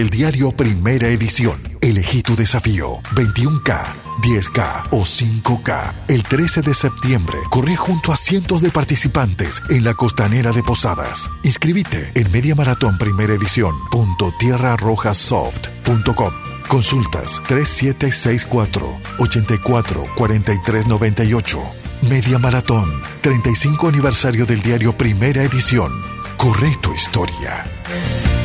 del diario Primera Edición. Elegí tu desafío, 21K, 10K o 5K. El 13 de septiembre, corre junto a cientos de participantes en la costanera de Posadas. Inscríbete en mediamaratonprimeraedición.tierrarrojasoft.com. Consultas 3764-844398. Media Maratón, 35 aniversario del diario Primera Edición. Corre tu historia.